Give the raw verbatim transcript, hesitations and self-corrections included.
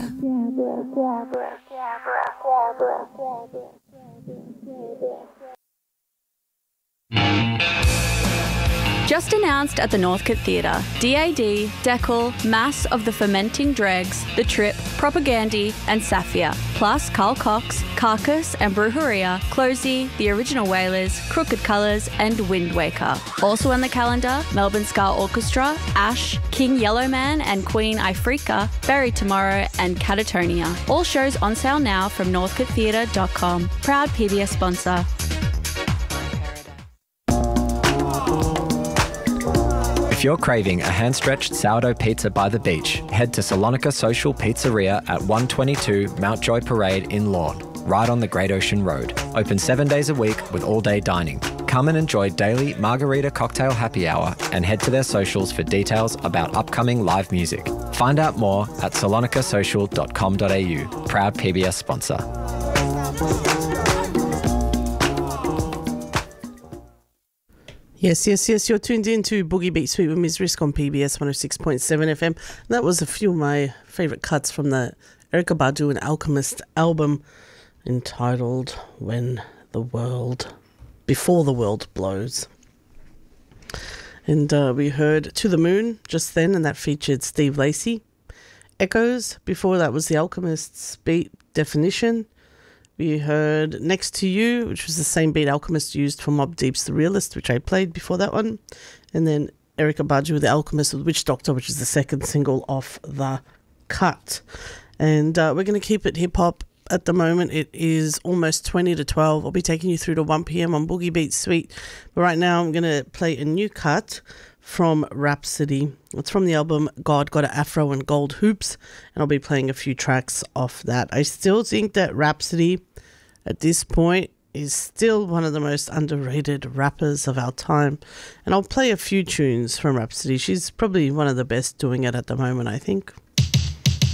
Gabra. Just announced at the Northcote Theatre, D A D, Deckel, Mass of the Fermenting Dregs, The Trip, Propagandy and Saphir, plus Carl Cox, Carcass and Brujeria, Closey, The Original Wailers, Crooked Colours and Wind Waker. Also on the calendar, Melbourne Ska Orchestra, Ash, King Yellowman and Queen Ifrika, Bury Tomorrow and Catatonia. All shows on sale now from northcote theatre dot com. Proud P B S sponsor. If you're craving a hand-stretched sourdough pizza by the beach, head to Salonica Social Pizzeria at one twenty-two Mount Joy Parade in Lorne, right on the Great Ocean Road. Open seven days a week with all-day dining. Come and enjoy daily margarita cocktail happy hour and head to their socials for details about upcoming live music. Find out more at salonica social dot com dot a u. Proud P B S sponsor. Yes, yes, yes. You're tuned in to Boogie Beat Sweet with Miz Risk on P B S one oh six point seven F M. That was a few of my favourite cuts from the Erykah Badu and Alchemist album entitled When the World, Before the World Blows. And uh, we heard To the Moon just then, and that featured Steve Lacy. Echoes, before that was the Alchemist's beat Definition. We heard Next to You, which was the same beat Alchemist used for Mobb Deep's The Realist, which I played before that one. And then Erykah Badu with The Alchemist with Witch Doctor, which is the second single off the cut. And uh, we're going to keep it hip-hop at the moment. It is almost twenty to twelve. I'll be taking you through to one p.m. on Boogie Beat Sweet. But right now I'm going to play a new cut from Rhapsody. It's from the album God Got an Afro and Gold Hoops, and I'll be playing a few tracks off that. I still think that Rhapsody at this point is still one of the most underrated rappers of our time, and I'll play a few tunes from Rhapsody. She's probably one of the best doing it at the moment, I think.